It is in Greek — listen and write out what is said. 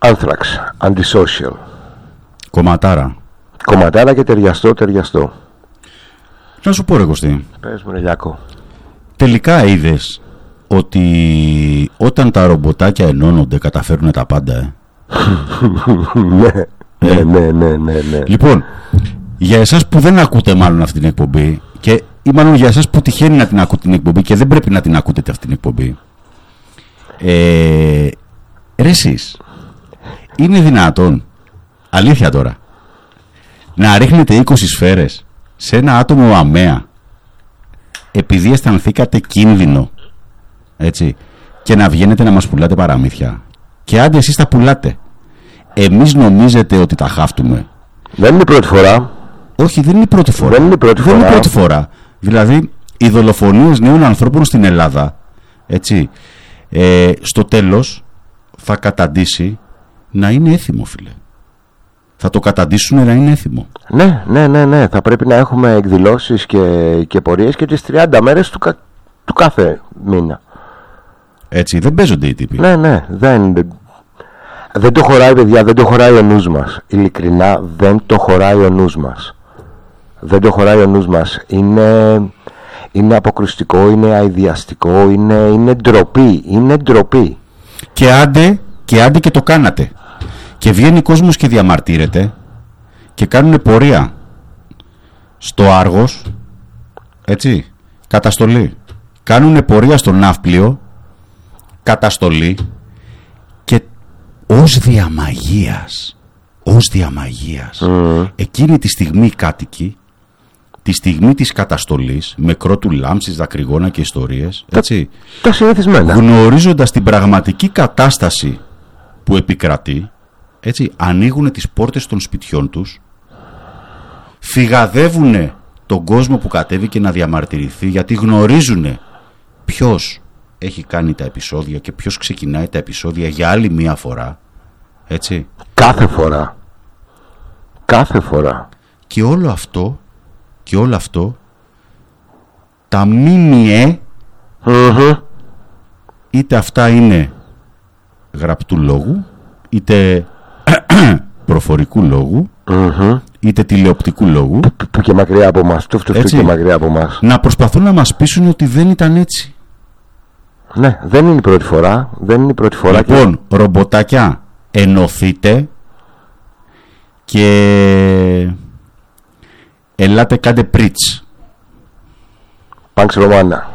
Anthrax, Antisocial. Κομματάρα. Κομματάρα και ταιριαστό. Να σου πω ρε Κωστή. Πες μου ρε Λιάκο. Τελικά είδες ότι όταν τα ρομποτάκια ενώνονται καταφέρουν τα πάντα. Ναι. Λοιπόν, για εσάς που δεν ακούτε μάλλον αυτή την εκπομπή ή μάλλον για εσάς που τυχαίνει να την ακούτε την εκπομπή και δεν πρέπει να την ακούτε αυτή την εκπομπή, ρε εσείς, είναι δυνατόν, αλήθεια τώρα, να ρίχνετε 20 σφαίρες σε ένα άτομο αμαία επειδή αισθανθήκατε κίνδυνο, έτσι, και να βγαίνετε να μας πουλάτε παραμύθια? Και άντε εσείς τα πουλάτε, εμείς νομίζετε ότι τα χάφτουμε? Δεν είναι η πρώτη φορά. Όχι, δεν είναι η πρώτη φορά. Δεν είναι η πρώτη φορά. Δηλαδή, οι δολοφονίες νέων ανθρώπων στην Ελλάδα, έτσι, στο τέλος θα καταντήσει να είναι έθιμο, φίλε. Θα το καταντήσουν να είναι έθιμο. Ναι. Θα πρέπει να έχουμε εκδηλώσεις και πορείες και τις 30 μέρες του κάθε μήνα. Έτσι, δεν παίζονται οι τύποι. Ναι. Δεν το χωράει, παιδιά, δεν το χωράει ο νους μας. Ειλικρινά, δεν το χωράει ο νους μας. Δεν το χωράει ο νους μας. Είναι αποκρουστικό, είναι αηδιαστικό, είναι ντροπή. Είναι ντροπή. Και άντε και το κάνατε. Και βγαίνει κόσμος και διαμαρτύρεται και κάνουν πορεία στο Άργος, έτσι, καταστολή. Κάνουν πορεία στο Ναύπλιο, καταστολή, και ως διαμαγείας εκείνη τη στιγμή οι κάτοικοι, τη στιγμή της καταστολής, με κρότου λάμψης, δακρυγόνα και ιστορίες, έτσι, τα συνηθισμένα, γνωρίζοντας την πραγματική κατάσταση που επικρατεί, έτσι, ανοίγουν τις πόρτες των σπιτιών τους, φυγαδεύουν τον κόσμο που κατέβηκε να διαμαρτυρηθεί, γιατί γνωρίζουν ποιος έχει κάνει τα επεισόδια και ποιος ξεκινάει τα επεισόδια για άλλη μία φορά, έτσι. Κάθε φορά. Και όλο αυτό τα μίμιε, είτε αυτά είναι γραπτού λόγου, είτε προφορικού λόγου, είτε τηλεοπτικού λόγου, που και μακριά από μας, και μακριά από μας, να προσπαθούν να μας πείσουν ότι δεν ήταν έτσι. Ναι, δεν είναι η πρώτη φορά. Λοιπόν, ρομποτάκια, ενωθείτε και ελάτε κάντε πριτς. Pax Romana.